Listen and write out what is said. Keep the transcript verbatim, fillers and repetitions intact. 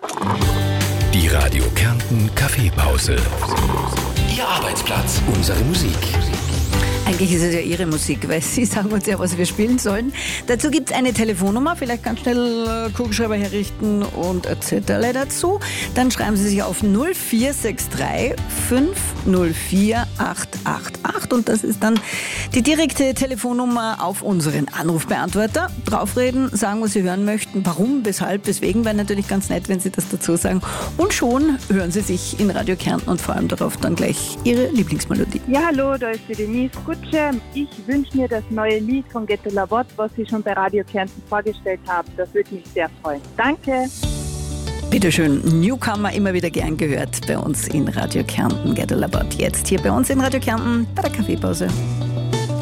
Die Radio Kärnten Kaffeepause. Ihr Arbeitsplatz, unsere Musik. Eigentlich ist es ja Ihre Musik, weil Sie sagen uns ja, was wir spielen sollen. Dazu gibt es eine Telefonnummer, vielleicht ganz schnell äh, Kugelschreiber herrichten und et cetera dazu. Dann schreiben Sie sich auf null vier sechs drei fünf null vier acht acht acht und das ist dann die direkte Telefonnummer auf unseren Anrufbeantworter. Draufreden, sagen, was Sie hören möchten, warum, weshalb, weswegen, wäre natürlich ganz nett, wenn Sie das dazu sagen. Und schon hören Sie sich in Radio Kärnten und vor allem darauf dann gleich Ihre Lieblingsmelodie. Ja, hallo, da ist die Denise Kutscher. Ich wünsche mir das neue Lied von Get a Labot, was Sie schon bei Radio Kärnten vorgestellt haben. Das würde mich sehr freuen. Danke. Bitteschön, Newcomer immer wieder gern gehört bei uns in Radio Kärnten. Get a Labot jetzt hier bei uns in Radio Kärnten bei der Kaffeepause.